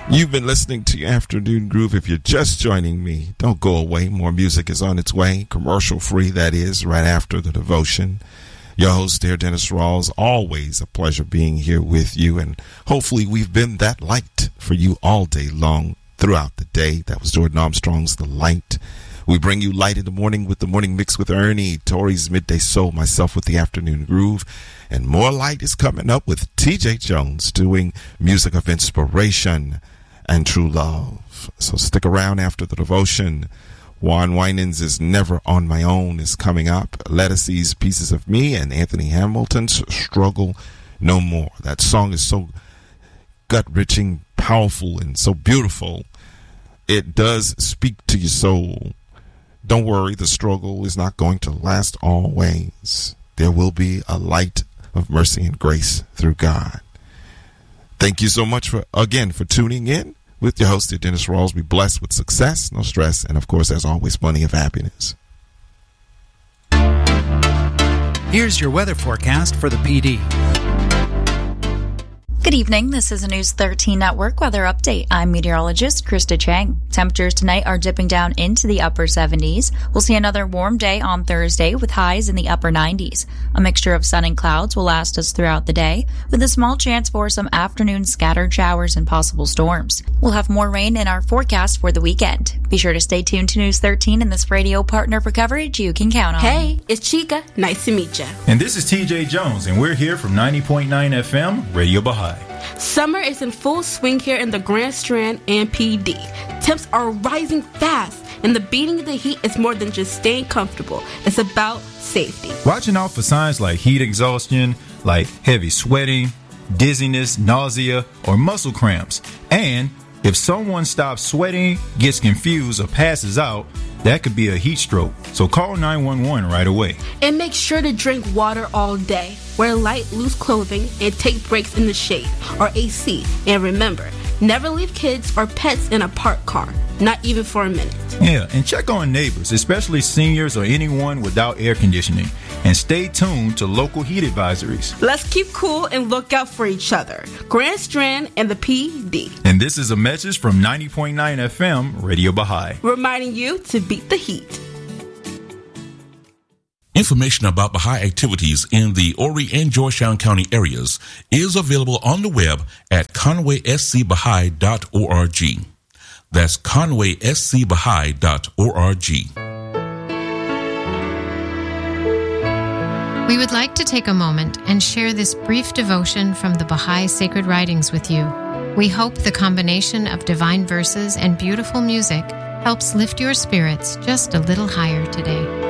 You've been listening to your Afternoon Groove. If you're just joining me, don't go away. More music is on its way, commercial free, that is, right after the devotion. Your host here, Dennis Rawls. Always a pleasure being here with you, and hopefully we've been that light for you all day long throughout the day. That was Jordan Armstrong's The Light. We bring you light in the morning with the Morning Mix with Ernie, Tori's Midday Soul, myself with the Afternoon Groove. And more light is coming up with TJ Jones doing music of inspiration and true love. So stick around after the devotion. Juan Winans' is Never on My Own is coming up. Lettucey's Pieces of Me and Anthony Hamilton's Struggle No More. That song is so gut-wrenching, powerful, and so beautiful. It does speak to your soul. Don't worry, the struggle is not going to last always. There will be a light of mercy and grace through God. Thank you so much for tuning in with your host, Dennis Rawls. Be blessed with success, no stress, and of course, as always, plenty of happiness. Here's your weather forecast for the PD. Good evening. This is a News 13 Network weather update. I'm meteorologist Krista Chang. Temperatures tonight are dipping down into the upper 70s. We'll see another warm day on Thursday with highs in the upper 90s. A mixture of sun and clouds will last us throughout the day, with a small chance for some afternoon scattered showers and possible storms. We'll have more rain in our forecast for the weekend. Be sure to stay tuned to News 13 and this radio partner for coverage you can count on. Hey, it's Chica. Nice to meet ya. And this is TJ Jones, and we're here from 90.9 FM, Radio Baha'i. Summer is in full swing here in the Grand Strand and PD. Temps are rising fast, and the beating of the heat is more than just staying comfortable. It's about safety. Watching out for signs like heat exhaustion, like heavy sweating, dizziness, nausea, or muscle cramps. And if someone stops sweating, gets confused, or passes out, that could be a heat stroke. So call 911 right away. And make sure to drink water all day. Wear light, loose clothing and take breaks in the shade or AC. And remember, never leave kids or pets in a parked car, not even for a minute. Yeah, and check on neighbors, especially seniors or anyone without air conditioning. And stay tuned to local heat advisories. Let's keep cool and look out for each other. Grand Strand and the PD. And this is a message from 90.9 FM, Radio Baha'i. Reminding you to beat the heat. Information about Baha'i activities in the Horry and Georgetown County areas is available on the web at conwayscbaha'i.org. That's conwayscbaha'i.org. We would like to take a moment and share this brief devotion from the Baha'i Sacred Writings with you. We hope the combination of divine verses and beautiful music helps lift your spirits just a little higher today.